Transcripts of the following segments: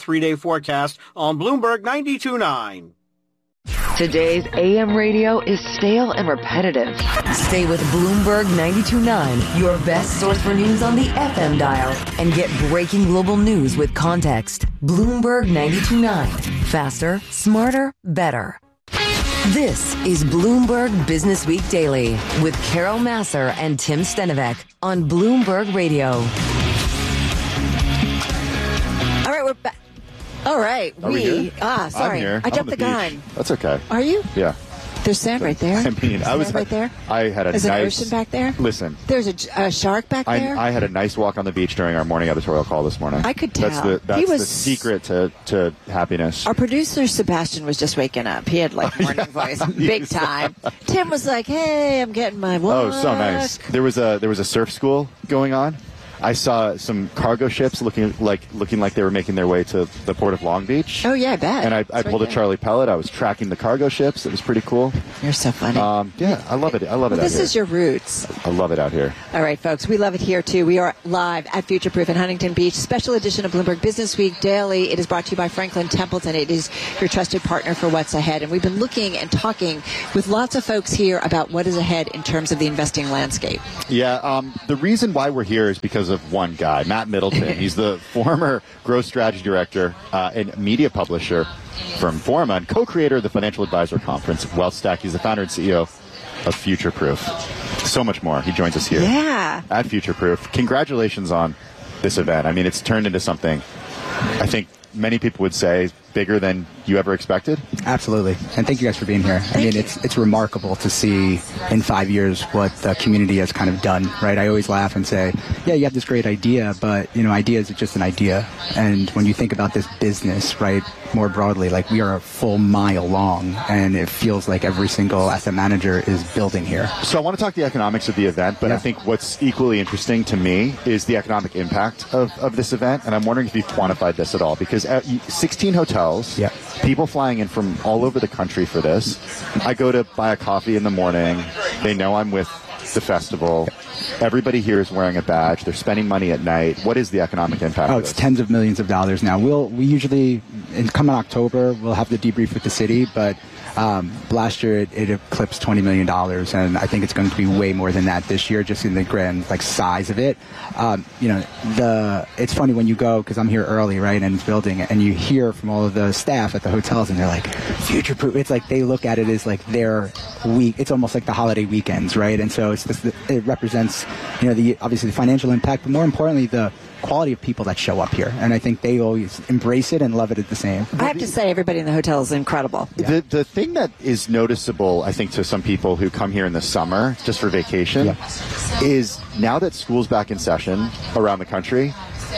3-day forecast on Bloomberg 92.9. Today's AM radio is stale and repetitive. Stay with Bloomberg 92.9, your best source for news on the FM dial, and get breaking global news with context. Bloomberg 92.9. Faster, smarter, better. This is Bloomberg Business Week Daily with Carol Massar and Tim Stenovec on Bloomberg Radio. All right, we're back. All right. Sorry. I'm here. I jumped the gun. That's okay. Are you? Yeah. There's sand right there. I mean, right there. I had a There's an ocean back there. Listen. There's a shark back there. I had a nice walk on the beach during our morning editorial call this morning. I could tell. That's the secret to happiness. Our producer Sebastian was just waking up. He had like morning voice, big time. Tim was like, "Hey, I'm getting my walk." Oh, so nice. There was a surf school going on. I saw some cargo ships looking like they were making their way to the port of Long Beach. Oh, yeah, I bet. And I pulled a Charlie Pellet. I was tracking the cargo ships. It was pretty cool. You're so funny. Yeah, I love it. I love it out here. This is your roots. I love it out here. All right, folks. We love it here, too. We are live at Future Proof in Huntington Beach. Special edition of Bloomberg Business Week Daily. It is brought to you by Franklin Templeton. It is your trusted partner for what's ahead. And we've been looking and talking with lots of folks here about what is ahead in terms of the investing landscape. Yeah, the reason why we're here is because of one guy, Matt Middleton. He's the former growth strategy director and media publisher from Forma and co-creator of the Financial Advisor Conference, WealthStack. He's the founder and CEO of Future Proof. So much more. He joins us here at Future Proof. Congratulations on this event. I mean, it's turned into something I think many people would say bigger than you ever expected. Absolutely. And thank you guys for being here. I mean, it's remarkable to see in 5 years what the community has kind of done, right? I always laugh and say, yeah, you have this great idea, but, idea is just an idea. And when you think about this business, right, more broadly, like we are a full mile long, and it feels like every single asset manager is building here. So I want to talk the economics of the event, but I think what's equally interesting to me is the economic impact of this event. And I'm wondering if you've quantified this at all, because at 16 hotels, people flying in from all over the country for this. I go to buy a coffee in the morning. They know I'm with the festival. Everybody here is wearing a badge. They're spending money at night. What is the economic impact? Oh, it's tens of millions of dollars now. We usually, come in October, we'll have the debrief with the city, but last year it eclipsed $20 million, and I think it's going to be way more than that this year, just in the grand size of it. It's funny when you go, because I'm here early, right, and building, and you hear from all of the staff at the hotels, and they're like, Future Proof. It's like they look at it as like their week. It's almost like the holiday weekends, right? And so it represents, obviously the financial impact, but more importantly, the quality of people that show up here, and I think they always embrace it and love it at the same. I have to say, everybody in the hotel is incredible. Yeah. The thing that is noticeable, I think, to some people who come here in the summer just for vacation, is now that school's back in session around the country,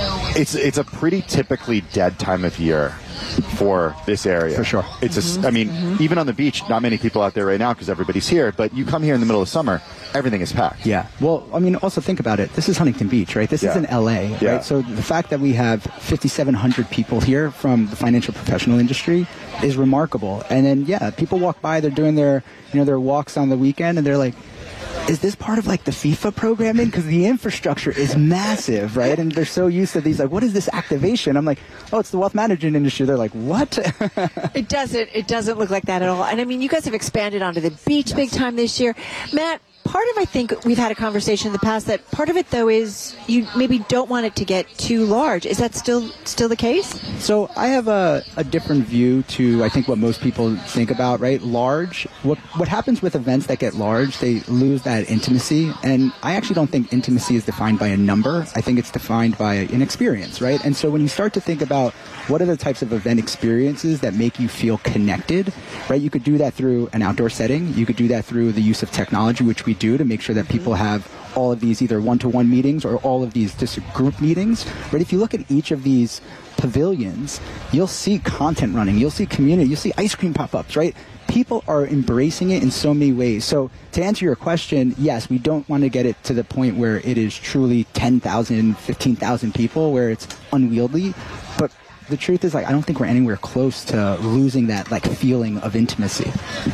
it's a pretty typically dead time of year for this area. For sure. It's even on the beach, not many people out there right now because everybody's here, but you come here in the middle of summer, everything is packed. Yeah. Well, also think about it. This is Huntington Beach, right? This isn't LA, right? So the fact that we have 5,700 people here from the financial professional industry is remarkable. And then, people walk by, they're doing their walks on the weekend, and they're like, is this part of the FIFA programming? Because the infrastructure is massive, right? And they're so used to these, what is this activation? I'm like, oh, it's the wealth management industry. They're like, what? It doesn't look like that at all. And I mean, you guys have expanded onto the beach big time this year. Matt, part of, I think we've had a conversation in the past that part of it, though, is you maybe don't want it to get too large. Is that still the case? So I have a different view to, I think, what most people think about, right? Large. What happens with events that get large, they lose that intimacy. And I actually don't think intimacy is defined by a number. I think it's defined by an experience, right? And so when you start to think about what are the types of event experiences that make you feel connected, right? You could do that through an outdoor setting. You could do that through the use of technology, which we do to make sure that people have all of these either one-to-one meetings or all of these just group meetings. But if you look at each of these pavilions, you'll see content running, you'll see community, you'll see ice cream pop-ups, right? People are embracing it in so many ways. So to answer your question, yes, we don't want to get it to the point where it is truly 10,000, 15,000 people, where it's unwieldy. But the truth is, I don't think we're anywhere close to losing that feeling of intimacy.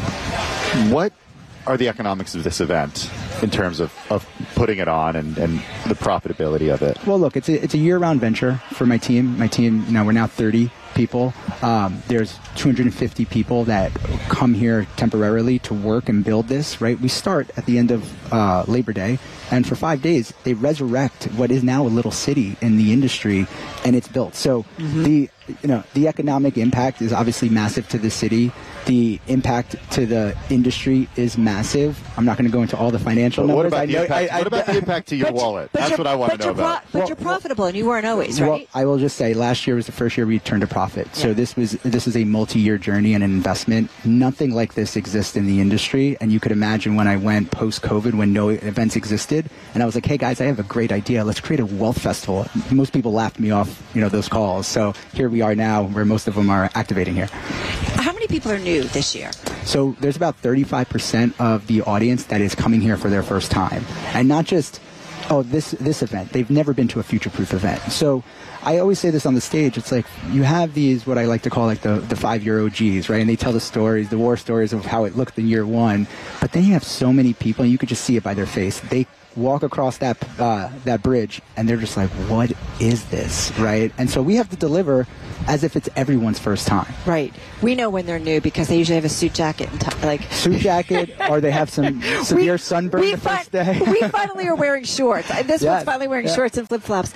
What are the economics of this event in terms of putting it on and the profitability of it? Well, look, it's a year-round venture for my team. My team, we're now 30 people. There's 250 people that come here temporarily to work and build this, right? We start at the end of Labor Day, and for 5 days, they resurrect what is now a little city in the industry, and it's built. So the economic impact is obviously massive to the city. The impact to the industry is massive. I'm not going to go into all the financial numbers. What about the impact to your wallet? That's what I want to know about. But you're profitable, and you weren't always, right? Well, I will just say last year was the first year we turned a profit. Yeah. So this is a multi-year journey and an investment. Nothing like this exists in the industry. And you could imagine when I went post-COVID when no events existed, and I was like, hey, guys, I have a great idea. Let's create a wealth festival. Most people laughed me off, those calls. So here we are now where most of them are activating here. How many people are new this year? So there's about 35% of the audience that is coming here for their first time. And not just, this event. They've never been to a future-proof event. So I always say this on the stage. It's like you have these, what I like to call like the 5-year OGs, right? And they tell the stories, the war stories of how it looked in year one. But then you have so many people, and you could just see it by their face. They walk across that bridge, and they're just like, what is this, right? And so we have to deliver as if it's everyone's first time. Right. We know when they're new because they usually have a suit jacket and suit jacket, or they have some severe sunburn the first day. We finally are wearing shorts. This one's finally wearing shorts and flip-flops.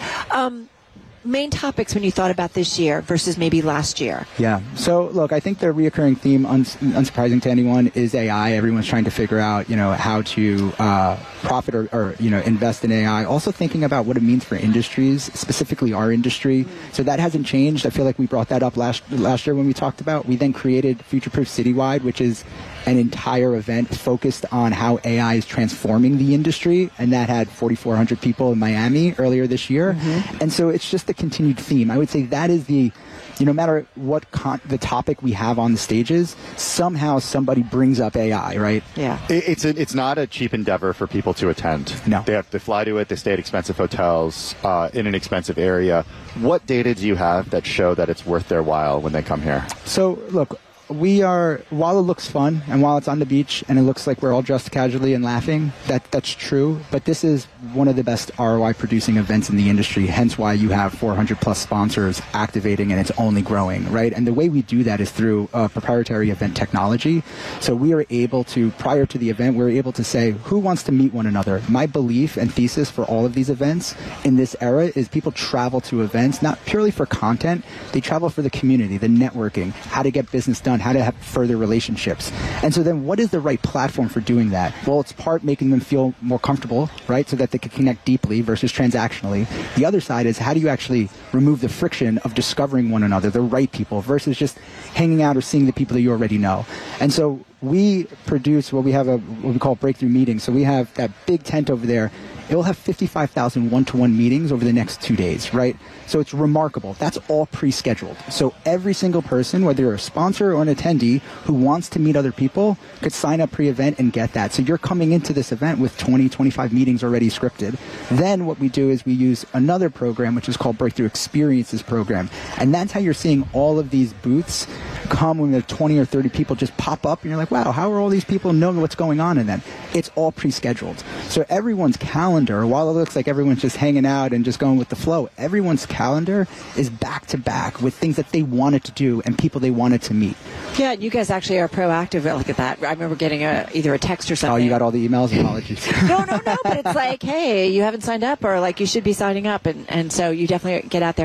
Main topics when you thought about this year versus maybe last year? Yeah. So, look, I think the reoccurring theme, unsurprising to anyone, is AI. Everyone's trying to figure out, how to profit or invest in AI. Also thinking about what it means for industries, specifically our industry. So that hasn't changed. I feel like we brought that up last year when we talked about. We then created Future Proof Citywide, which is an entire event focused on how AI is transforming the industry, and that had 4,400 people in Miami earlier this year. And so it's just the continued theme. I would say that is no matter what the topic we have on the stages, somehow somebody brings up AI, right? Yeah. It's not a cheap endeavor for people to attend. No. They have to fly to it. They stay at expensive hotels in an expensive area. What data do you have that show that it's worth their while when they come here? So, look, while it looks fun and while it's on the beach and it looks like we're all dressed casually and laughing, that's true. But this is one of the best ROI producing events in the industry, hence why you have 400 plus sponsors activating and it's only growing, right? And the way we do that is through proprietary event technology. So we are able to, prior to the event, we're able to say, who wants to meet one another? My belief and thesis for all of these events in this era is people travel to events, not purely for content, they travel for the community, the networking, how to get business done, how to have further relationships. And so then what is the right platform for doing that? Well, it's part making them feel more comfortable, right? So that they can connect deeply versus transactionally. The other side is how do you actually remove the friction of discovering one another, the right people, versus just hanging out or seeing the people that you already know. And so we produce what we call breakthrough meetings. So we have that big tent over there. It will have 55,000 one-to-one meetings over the next 2 days, right? So it's remarkable. That's all pre-scheduled. So every single person, whether you're a sponsor or an attendee who wants to meet other people, could sign up pre-event and get that. So you're coming into this event with 20, 25 meetings already scripted. Then what we do is we use another program, which is called Breakthrough Experiences Program. And that's how you're seeing all of these booths come when there are 20 or 30 people just pop up. And you're like, wow, how are all these people knowing what's going on in them? It's all pre-scheduled. So everyone's calendar, while it looks like everyone's just hanging out and just going with the flow, everyone's calendar is back to back with things that they wanted to do and people they wanted to meet. Yeah, you guys actually are proactive. Look at that. I remember getting either a text or something. Oh, you got all the emails? Apologies. No, but it's like, hey, you haven't signed up, or like you should be signing up, and so you definitely get out there.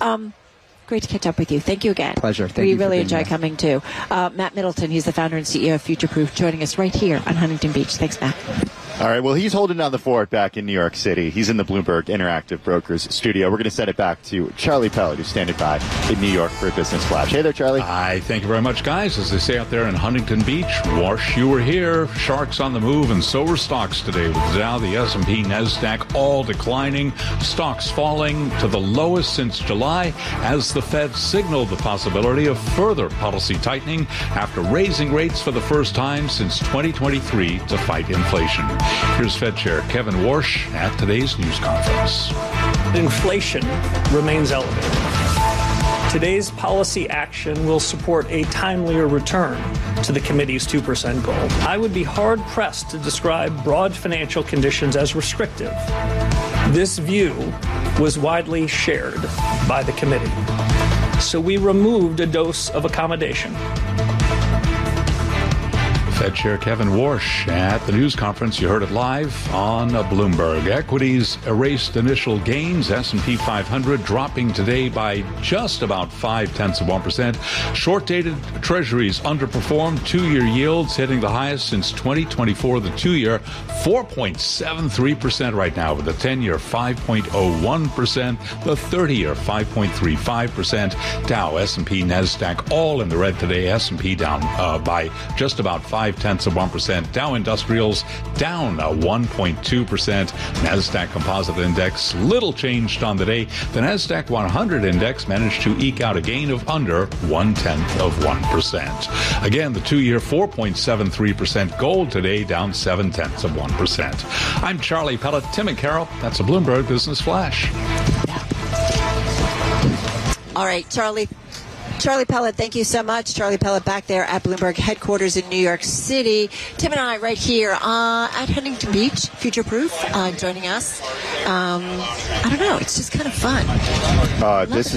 Great to catch up with you. Thank you again. Pleasure. We really enjoy coming too. Matt Middleton, he's the founder and CEO of Future Proof, joining us right here on Huntington Beach. Thanks, Matt. All right, well, he's holding down the fort back in New York City. He's in the Bloomberg Interactive Brokers studio. We're going to send it back to Charlie Pellet, who's standing by in New York for a business flash. Hey there, Charlie. Hi, thank you very much, guys. As they say out there in Huntington Beach, wash you were here. Sharks on the move, and so were stocks today, with Dow, the S&P, NASDAQ all declining. Stocks falling to the lowest since July as the Fed signaled the possibility of further policy tightening after raising rates for the first time since 2023 to fight inflation. Here's Fed Chair Kevin Warsh at today's news conference. Inflation remains elevated. Today's policy action will support a timelier return to the committee's 2% goal. I would be hard-pressed to describe broad financial conditions as restrictive. This view was widely shared by the committee. So we removed a dose of accommodation. Fed Chair Kevin Warsh at the news conference. You heard it live on Bloomberg. Equities erased initial gains. S&P 500 dropping today by just about 0.5%. Short-dated treasuries underperformed. 2-year yields hitting the highest since 2024. The 2-year 4.73% right now, with the 10-year 5.01%. The 30-year 5.35%. Dow, S&P, NASDAQ all in the red today. S&P down by just about 0.5%. Dow Industrials down 1.2%. NASDAQ Composite Index little changed on the day. The NASDAQ 100 Index managed to eke out a gain of under 0.1%. Again, the 2-year 4.73%. Gold today down 0.7%. I'm Charlie Pellet. Tim and Carol, that's a Bloomberg Business Flash. All right, Charlie Pellet, thank you so much. Charlie Pellet back there at Bloomberg headquarters in New York City. Tim and I right here at Huntington Beach, Future Proof, joining us. I don't know, it's just kind of fun. This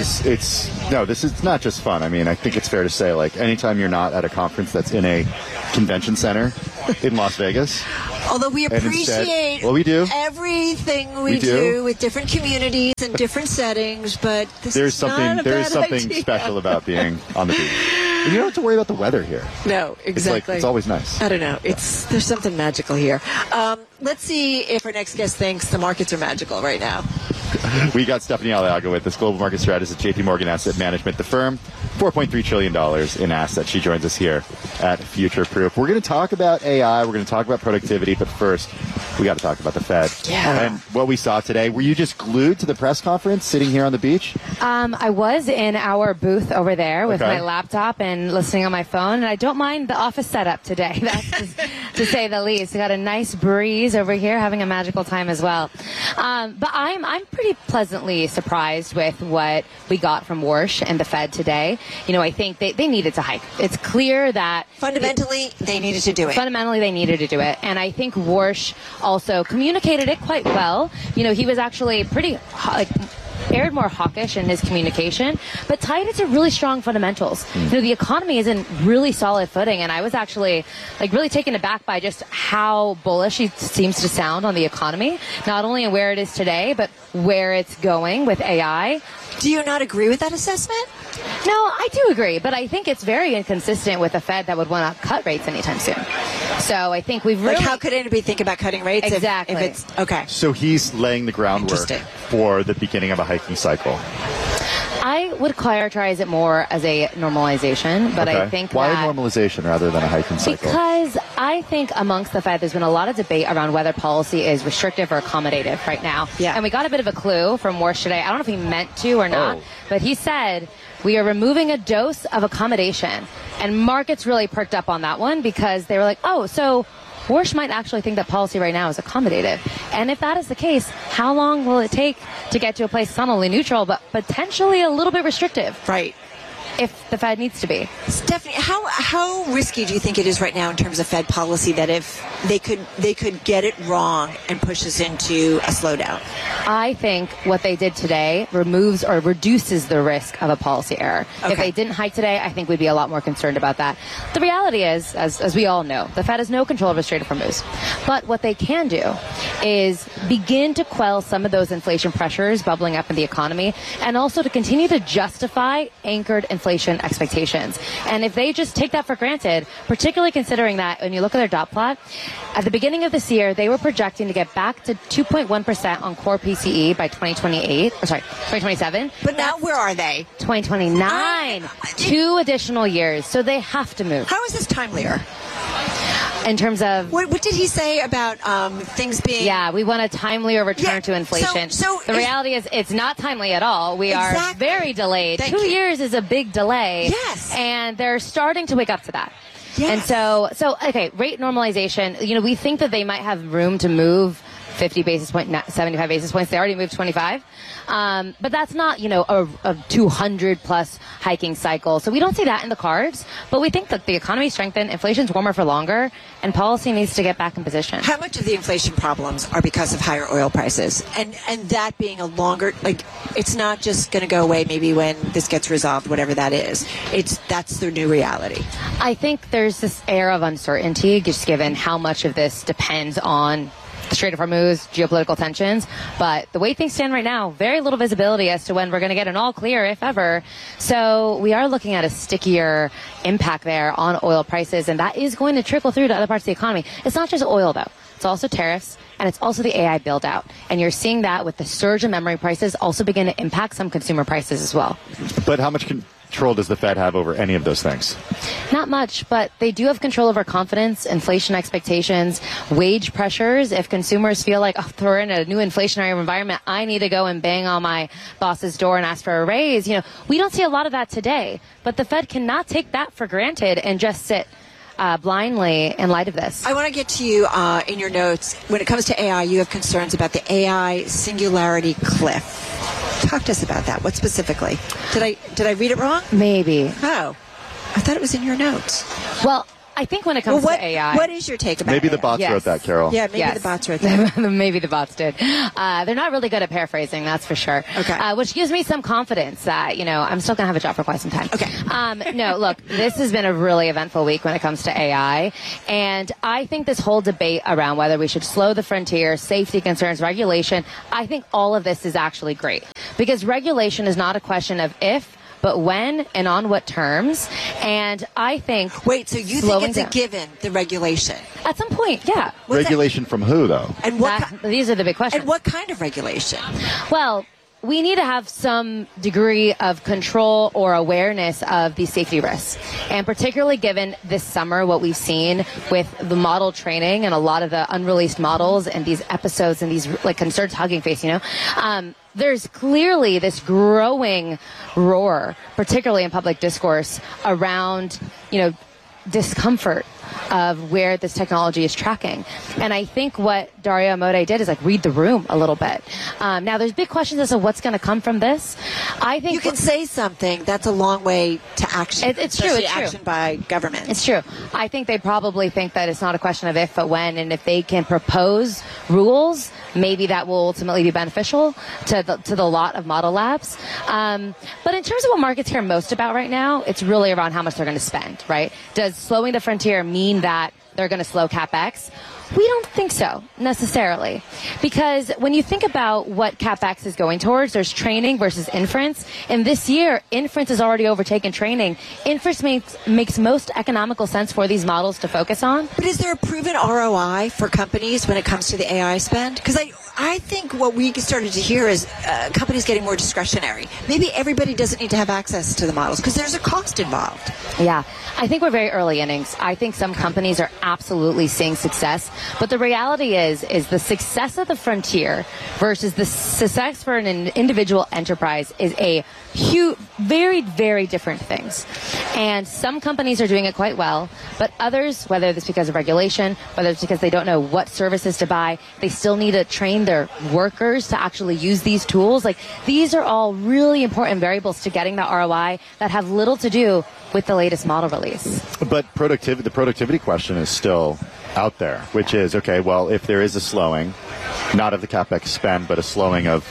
is not just fun. I mean, I think it's fair to say, like, anytime you're not at a conference that's in a convention center in Las Vegas. Although we appreciate we do. everything we do with different communities and different settings, but there's something special about being on the beach. And you don't have to worry about the weather here. No, exactly. It's always nice. I don't know. There's something magical here. Let's see if our next guest thinks the markets are magical right now. We got Stephanie Aliaga with us, global market strategist at JP Morgan Asset Management. The firm, $4.3 trillion in assets. She joins us here at Future Proof. We're going to talk about AI. We're going to talk about productivity. But first, we got to talk about the Fed. Yeah. And what we saw today. Were you just glued to the press conference sitting here on the beach? I was in our booth over there with my laptop and listening on my phone. And I don't mind the office setup today. That's to say the least. We got a nice breeze over here, having a magical time as well. But I'm pretty pleasantly surprised with what we got from Warsh and the Fed today. You know, I think they needed to hike. It's clear that fundamentally they needed to do it. Fundamentally they needed to do it. And I think Warsh also communicated it quite well. You know, he was actually pretty aired more hawkish in his communication, but tied it to really strong fundamentals. You know, the economy is in really solid footing, and I was actually really taken aback by just how bullish he seems to sound on the economy, not only in where it is today, but where it's going with AI. Do you not agree with that assessment? No, I do agree, but I think it's very inconsistent with a Fed that would want to cut rates anytime soon. So I think we've really... how could anybody think about cutting rates exactly. if it's... Okay. So he's laying the groundwork for the beginning of a hiking cycle. I would characterize it more as a normalization, but I think why normalization rather than a hiking cycle? Because I think amongst the Fed, there's been a lot of debate around whether policy is restrictive or accommodative right now. Yeah. And we got a bit of a clue from Warsh today. I don't know if he meant to or not, but he said, we are removing a dose of accommodation. And markets really perked up on that one because they were like, oh, so Warsh might actually think that policy right now is accommodative. And if that is the case, how long will it take to get to a place that's not only neutral, but potentially a little bit restrictive? Right. If the Fed needs to be. Stephanie, how risky do you think it is right now in terms of Fed policy that if they could get it wrong and push us into a slowdown? I think what they did today removes or reduces the risk of a policy error. Okay. If they didn't hike today, I think we'd be a lot more concerned about that. The reality is, as we all know, the Fed has no control over straight up moves. But what they can do is begin to quell some of those inflation pressures bubbling up in the economy, and also to continue to justify anchored inflation expectations. And if they just take that for granted, particularly considering that when you look at their dot plot, at the beginning of this year, they were projecting to get back to 2.1% on core PCE by 2027. But now where are they? 2029. 2 additional years. So they have to move. How is this timelier? In terms of... What did he say about things being... Yeah, we want a timelier return to inflation. So the reality is it's not timely at all. We are very delayed. 2 years is a big delay. Yes. And they're starting to wake up to that. Yes. And so okay, rate normalization, you know, we think that they might have room to move 50 basis points, 75 basis points. They already moved 25. But that's not, a 200 plus hiking cycle. So we don't see that in the cards, but we think that the economy strengthened, inflation's warmer for longer, and policy needs to get back in position. How much of the inflation problems are because of higher oil prices? And that being a longer, it's not just going to go away maybe when this gets resolved, whatever that is. That's the new reality. I think there's this air of uncertainty, just given how much of this depends on the Strait of Hormuz, geopolitical tensions. But the way things stand right now, very little visibility as to when we're going to get an all clear, if ever. So we are looking at a stickier impact there on oil prices, and that is going to trickle through to other parts of the economy. It's not just oil, though. It's also tariffs, and it's also the AI build-out. And you're seeing that with the surge in memory prices also begin to impact some consumer prices as well. But how much control does the Fed have over any of those things? Not much, but they do have control over confidence, inflation expectations, wage pressures. If consumers feel like, we're in a new inflationary environment, I need to go and bang on my boss's door and ask for a raise. We don't see a lot of that today, but the Fed cannot take that for granted and just sit blindly in light of this. I want to get to you in your notes. When it comes to AI, you have concerns about the AI singularity cliff. Talk to us about that. What specifically? Did I read it wrong? Maybe. Oh, I thought it was in your notes. Well, I think when it comes to AI... What is your take about Maybe AI? the bots wrote that, Carol. Yeah, maybe the bots wrote that. Maybe the bots did. They're not really good at paraphrasing, that's for sure. Okay. Which gives me some confidence that, I'm still going to have a job for quite some time. Okay. No, look, this has been a really eventful week when it comes to AI. And I think this whole debate around whether we should slow the frontier, safety concerns, regulation, I think all of this is actually great. Because regulation is not a question of if, but when and on what terms. And I think... Wait, so you think it's a given, the regulation? At some point, yeah. Regulation from who, though? And these are the big questions. And what kind of regulation? Well, we need to have some degree of control or awareness of these safety risks. And particularly given this summer, what we've seen with the model training and a lot of the unreleased models and these episodes and these concerns hugging face, there's clearly this growing roar, particularly in public discourse, around, discomfort of where this technology is tracking. And I think what Dario Amodei did is read the room a little bit. Now there's big questions as to what's going to come from this. I think you can say something. That's a long way to action. It's true. It's true. Action by government. It's true. I think they probably think that it's not a question of if, but when. And if they can propose rules, maybe that will ultimately be beneficial to the lot of model labs. But in terms of what markets care most about right now, it's really around how much they're going to spend, right? Does slowing the frontier mean that they're going to slow CapEx? We don't think so, necessarily. Because when you think about what CapEx is going towards, there's training versus inference. And this year, inference has already overtaken training. Inference makes most economical sense for these models to focus on. But is there a proven ROI for companies when it comes to the AI spend? Because I think what we started to hear is companies getting more discretionary. Maybe everybody doesn't need to have access to the models because there's a cost involved. Yeah, I think we're very early innings. I think some companies are absolutely seeing success. But the reality is the success of the frontier versus the success for an individual enterprise is a huge, very, very different things. And some companies are doing it quite well, but others, whether it's because of regulation, whether it's because they don't know what services to buy, they still need to train their workers to actually use these tools. These are all really important variables to getting the ROI that have little to do with the latest model release. But the productivity question is still out there, which is, okay, well, if there is a slowing, not of the CapEx spend, but a slowing of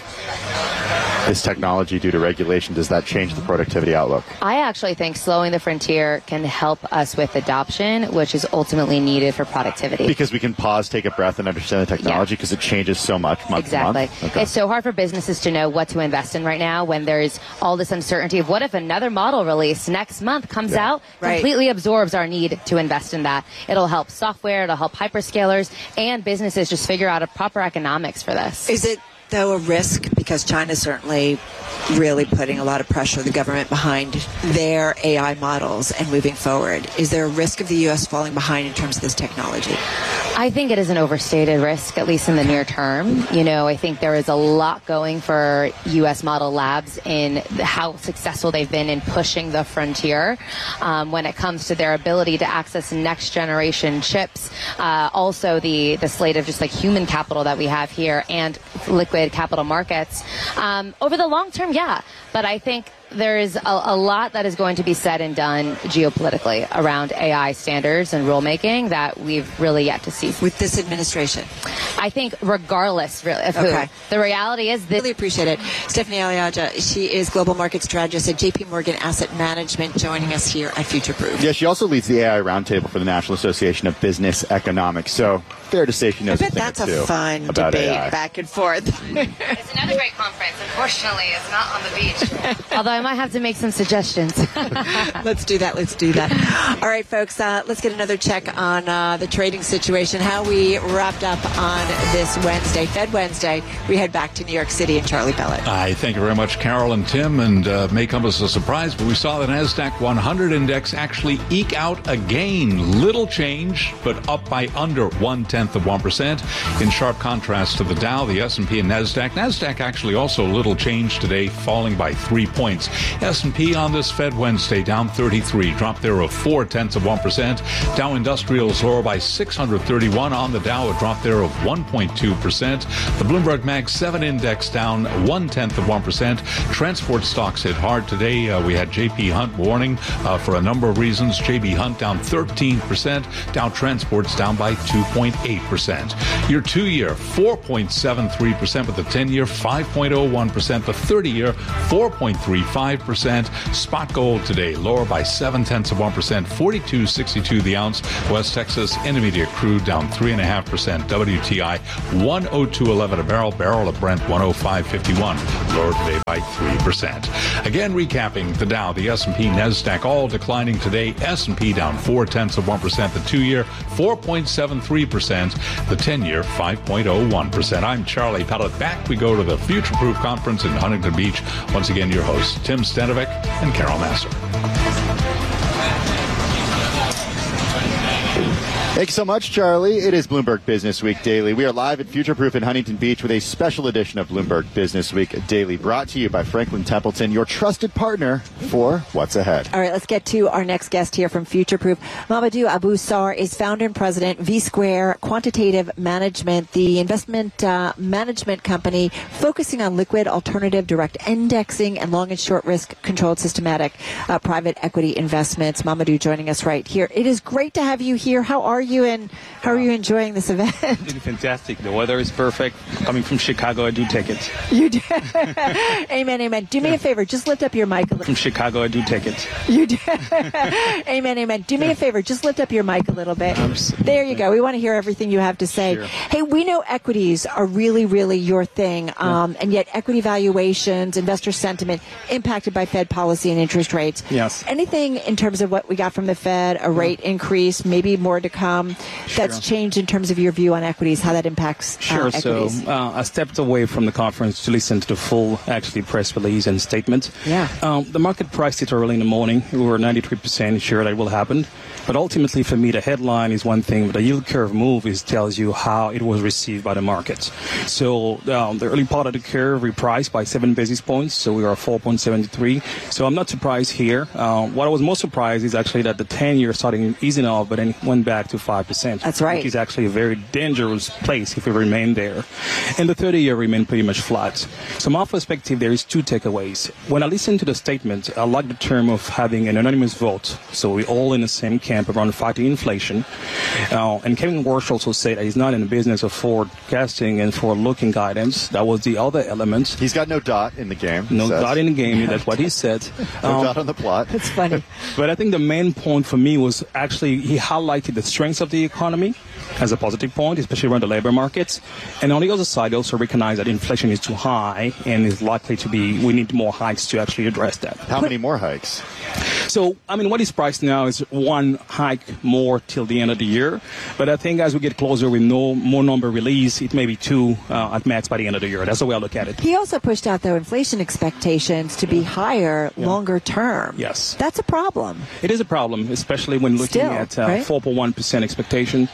this technology due to regulation, does that change the productivity outlook? I actually think slowing the frontier can help us with adoption, which is ultimately needed for productivity. Because we can pause, take a breath, and understand the technology because it changes so much month to month? Exactly. Okay. It's so hard for businesses to know what to invest in right now when there's all this uncertainty of what if another model release next month comes out, completely absorbs our need to invest in that. It'll help software, it'll help hyperscalers, and businesses just figure out a proper economics for this. Is it though a risk because China's certainly really putting a lot of pressure, the government, behind their AI models and moving forward? Is there a risk of the U.S. falling behind in terms of this technology? I think it is an overstated risk, at least in the near term. I think there is a lot going for U.S. Model Labs in how successful they've been in pushing the frontier when it comes to their ability to access next generation chips. Also, the slate of just like human capital that we have here and liquid capital markets. Over the long term, yeah. But I think there is a lot that is going to be said and done geopolitically around AI standards and rulemaking that we've really yet to see. With this administration? I think regardless really, of who. The reality is this. Really appreciate it. Stephanie Aliaga, she is Global Market Strategist at JP Morgan Asset Management, joining us here at Future Proof. Yeah, she also leads the AI Roundtable for the National Association of Business Economics. So fair to say she knows I bet that's a fun debate AI. Back and forth. It's another great conference. Unfortunately, it's not on the beach. Although I might have to make some suggestions. Let's do that. All right, folks, let's get another check on the trading situation. How we wrapped up on this Wednesday, Fed Wednesday. We head back to New York City and Charlie Pellet. I thank you very much, Carol and Tim, and may come as a surprise, but we saw the NASDAQ 100 index actually eke out a gain. Little change, but up by under 0.1%. In sharp contrast to the Dow, the S&P and NASDAQ. NASDAQ actually also little change today, falling by 3 points. S&P on this Fed Wednesday down 33, drop there of 0.4%. Dow Industrials lower by 631 on the Dow, a drop there of 1.2%. The Bloomberg Mag 7 index down 0.1%. Transport stocks hit hard today. We had J.B. Hunt warning for a number of reasons. J.B. Hunt down 13%. Dow Transport's down by 2.8%. Your 2-year 4.73%, but the 10-year 5.01%. The 30-year 4.35%. Spot gold today lower by 0.7%, $42.62 the ounce. West Texas Intermediate crude down 3.5%. WTI 102.11 a barrel. Barrel of Brent 105.51, lower today by 3%. Again, recapping the Dow, the S&P, NASDAQ all declining today. S&P down 0.4%. The 2-year 4.73%. The 10-year 5.01%. I'm Charlie Pellet. Back we go to the Future Proof Conference in Huntington Beach. Once again, your hosts Tim Stenovic and Carol Massar. Thank you so much, Charlie. It is Bloomberg Business Week Daily. We are live at Future Proof in Huntington Beach with a special edition of Bloomberg Business Week Daily, brought to you by Franklin Templeton, your trusted partner for what's ahead. All right, let's get to our next guest here from Future Proof. Mamadou Abou-Sar is founder and president, V-Square Quantitative Management, the investment management company focusing on liquid, alternative, direct indexing, and long and short risk controlled systematic private equity investments. Mamadou joining us right here. It is great to have you here. How are you, and how are you enjoying this event? It's fantastic. The weather is perfect. Coming from Chicago, I do take it. You do. Amen, amen. Do me a favor. Just lift up your mic a little. From Chicago, I do take it. You do. Amen, amen. Do me a favor. Just lift up your mic a little bit. Absolutely. There you go. We want to hear everything you have to say. Sure. Hey, we know equities are really, really your thing, and yet equity valuations, investor sentiment impacted by Fed policy and interest rates. Yes. Anything in terms of what we got from the Fed, a rate increase, maybe more to come, that's changed in terms of your view on equities, how that impacts equities? So I stepped away from the conference to listen to the full, press release and statement. Yeah. The market priced it early in the morning. We were 93% sure that it will happen. But ultimately, for me, the headline is one thing, but the yield curve move tells you how it was received by the market. So the early part of the curve repriced by 7 basis points, so we are 4.73. So I'm not surprised here. What I was most surprised is actually that the 10-year starting easing off, but then went back to 5%. That's right. Which is actually a very dangerous place if we remain there. And the 30-year remained pretty much flat. So from our perspective, there is 2 takeaways. When I listen to the statement, I like the term of having an anonymous vote. So we're all in the same camp around fighting inflation. And Kevin Warsh also said that he's not in the business of forecasting and forward-looking guidance. That was the other element. He's got no dot in the game. No dot in the game. That's what he said. No dot on the plot. It's funny. But I think the main point for me was actually he highlighted the strengths of the economy as a positive point, especially around the labor markets. And on the other side, also recognize that inflation is too high and is likely to be, we need more hikes to actually address that. How many more hikes? So, what is priced now is 1 hike more till the end of the year. But I think as we get closer with no more number release, it may be 2 at max by the end of the year. That's the way I look at it. He also pushed out, though, inflation expectations to be higher longer term. Yes. That's a problem. It is a problem, especially when looking at 4.1% expectation.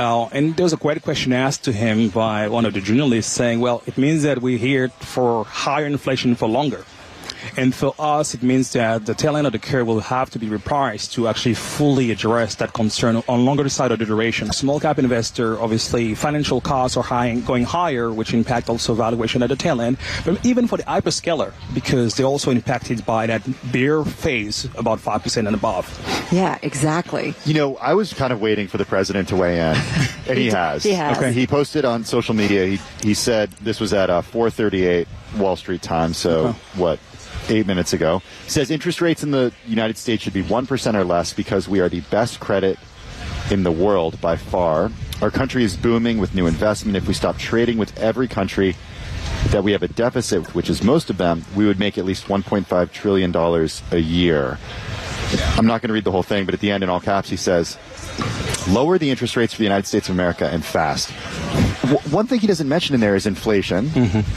And there was a great question asked to him by one of the journalists saying, well, it means that we're here for higher inflation for longer. And for us, it means that the tail end of the curve will have to be repriced to actually fully address that concern on longer side of the duration. Small cap investor, obviously, financial costs are going higher, which impact also valuation at the tail end. But even for the hyperscaler, because they're also impacted by that bear phase, about 5% and above. Yeah, exactly. You know, I was kind of waiting for the president to weigh in, and he has. He has. Okay. He posted on social media. He said this was at 4:38 Wall Street time. So what? 8 minutes ago, says interest rates in the United States should be 1% or less because we are the best credit in the world by far. Our country is booming with new investment. If we stop trading with every country that we have a deficit, which is most of them, we would make at least $1.5 trillion a year. I'm not going to read the whole thing, but at the end, in all caps, he says, lower the interest rates for the United States of America and fast. One thing he doesn't mention in there is inflation.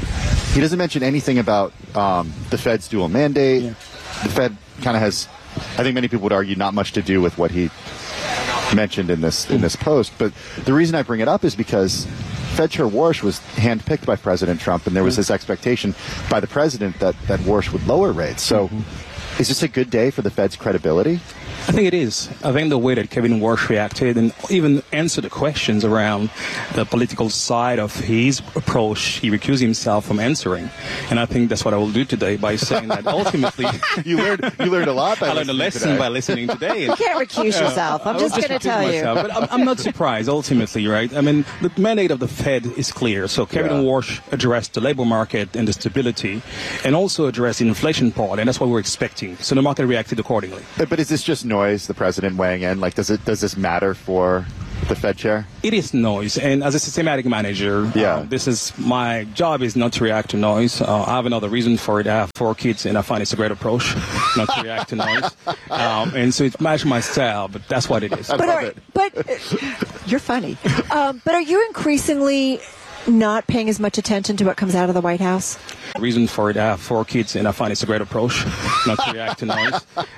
He doesn't mention anything about the Fed's dual mandate. Yeah. The Fed kind of has, I think many people would argue, not much to do with what he mentioned in this post. But the reason I bring it up is because Fed Chair Warsh was handpicked by President Trump, and there was this expectation by the president that Warsh would lower rates. So is this a good day for the Fed's credibility? I think it is. I think the way that Kevin Warsh reacted and even answered the questions around the political side of his approach, he recused himself from answering. And I think that's what I will do today by saying that ultimately... you learned a lot by I learned a lesson today. By listening today. You can't recuse yourself. I'm just going to tell you. But I'm not surprised, ultimately, right? I mean, the mandate of the Fed is clear. So Kevin Warsh addressed the labor market and the stability and also addressed the inflation part, and that's what we're expecting. So the market reacted accordingly. But is this just noise, the president weighing in? Like, does this matter for the Fed chair? It is noise, and as a systematic manager, this is my job is not to react to noise. I have another reason for it. I have 4 kids, and I find it's a great approach not to react to noise. And so it's matched my style, but that's what it is. But you're funny. But are you increasingly not paying as much attention to what comes out of the White House? Reason for it, I have 4 kids, and I find it's a great approach not to react to noise.